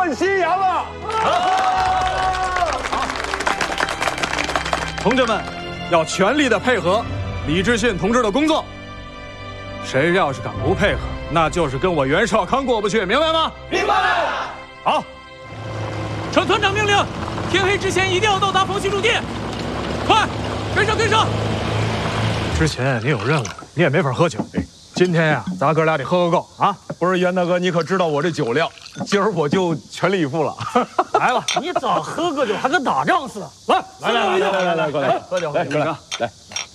换新阳了。 好，同志们要全力的配合李志信同志的工作。谁要是敢不配合，那就是跟我袁绍康过不去，明白吗？ 明白。 好， 承团长命令，天黑之前一定要到达冯西驻地。快，跟上跟上！ 之前你有任务，你也没法喝酒。今天呀，咱哥俩得喝个够啊！ 不是袁大哥，你可知道我这酒量？今儿我就全力以赴了。 来吧， 你咋喝个酒还跟打仗似的？ 来，过来， 喝酒，来，来。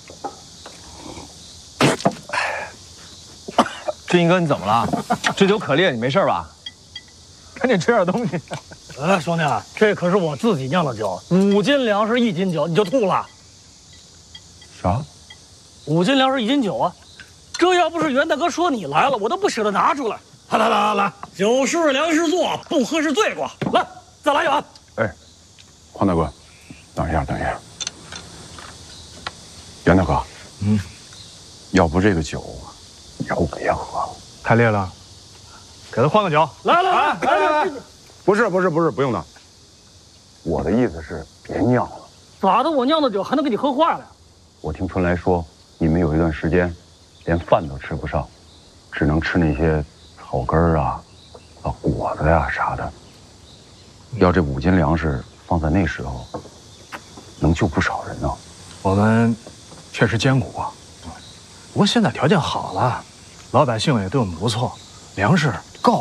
志英哥，你怎么了？这酒可烈，你没事吧？赶紧吃点东西。 哎，兄弟，这可是我自己酿的酒，5斤粮食1斤酒，你就吐了？ 啥 ？5斤粮食1斤酒啊！这要不是袁大哥说你来了，我都不舍得拿出来。来，酒是粮食做，不喝是罪过。来，再来一碗。 哎，黄大哥，等一下。袁大哥，要不这个酒，要不别喝了， 太烈了，给他换个酒。 来， 不是，不用的。我的意思是别酿了。 咋的？我酿的酒还能给你喝坏了呀？ 我听春来说，你们有一段时间连饭都吃不上，只能吃那些草根啊、果子呀啥的。要这5斤粮食放在那时候，能救不少人呢。 我们确实艰苦啊，不过现在条件好了，老百姓也对我们不错，粮食够。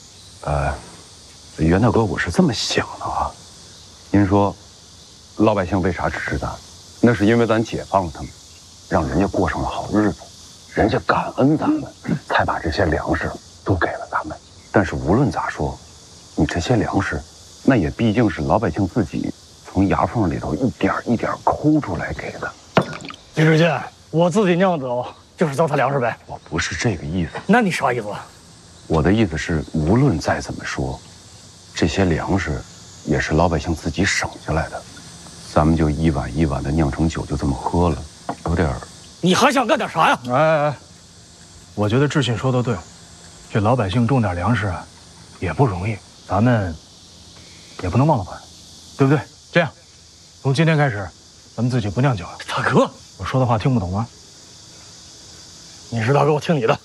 袁大哥，我是这么想的啊。您说，老百姓为啥支持咱？那是因为咱解放了他们，让人家过上了好日子，人家感恩咱们，才把这些粮食都给了咱们。但是无论咋说，你这些粮食，那也毕竟是老百姓自己从牙缝里头一点一点抠出来给的。 李志信，我自己酿酒就是糟蹋粮食呗。 我不是这个意思。 那你啥意思？ 我的意思是，无论再怎么说，这些粮食也是老百姓自己省下来的，咱们就一碗一碗的酿成酒，就这么喝了，有点儿。 你还想干点啥呀？ 哎，我觉得志信说的对，这老百姓种点粮食啊，也不容易，咱们也不能忘了本，对不对？这样，从今天开始，咱们自己不酿酒了。 大哥， 我说的话听不懂吗？ 你是大哥，我听你的。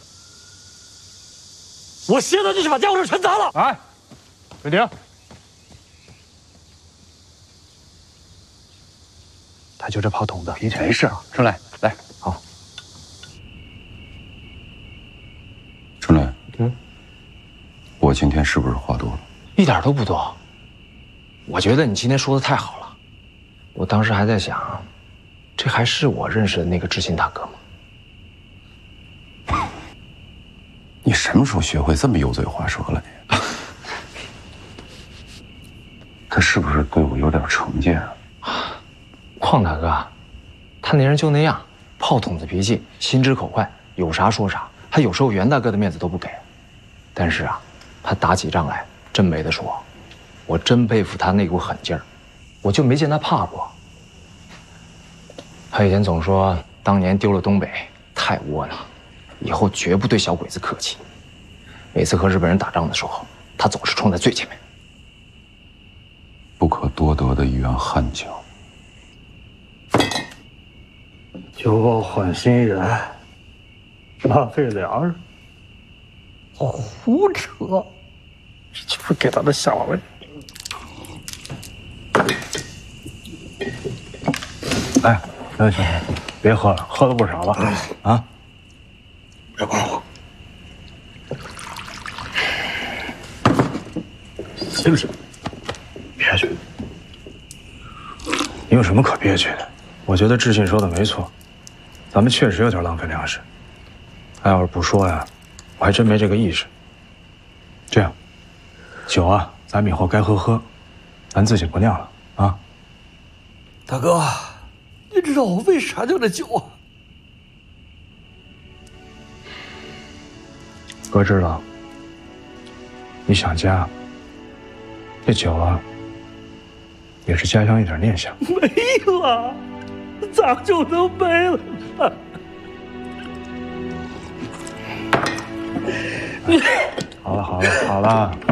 我现在就去把家务事全砸了。 哎，瑞婷，他就这炮筒子， 没事，春来，来， 好。 春来，我今天是不是话多了？ 一点都不多。我觉得你今天说的太好了。我当时还在想，这还是我认识的那个知信大哥吗？ 你什么时候学会这么油嘴滑舌了你？他是不是对我有点成见啊？ 邝大哥，他那人就那样，炮筒子脾气，心直口快，有啥说啥。他有时候袁大哥的面子都不给。但是啊，他打起仗来真没得说。我真佩服他那股狠劲儿，我就没见他怕过。他以前总说当年丢了东北太窝囊，以后绝不对小鬼子客气。每次和日本人打仗的时候，他总是冲在最前面。 不可多得的一员悍将。 酒后换新人，浪费粮食，胡扯！这就是给他的下马威。 哎，行，别喝了，喝的不少了啊！ 别管我，行不行？ 憋屈。你有什么可憋屈的？我觉得志信说的没错，咱们确实有点浪费粮食。他要是不说呀，我还真没这个意识。这样，酒啊，咱们以后该喝，咱自己不酿了啊。 大哥，你知道我为啥酿这酒啊？ 哥知道，你想家，这酒啊，也是家乡一点念想。 没了，咋就能没了呢？ 好了，